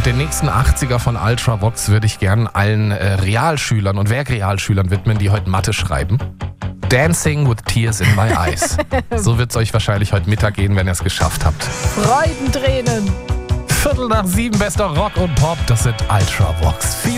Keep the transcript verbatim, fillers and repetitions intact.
Den nächsten achtziger von Ultravox würde ich gern allen äh, Realschülern und Werkrealschülern widmen, die heute Mathe schreiben. Dancing with Tears in My Eyes. So wird es euch wahrscheinlich heute Mittag gehen, wenn ihr es geschafft habt. Freudentränen. Viertel nach sieben, bester Rock und Pop, das sind Ultravox. Viel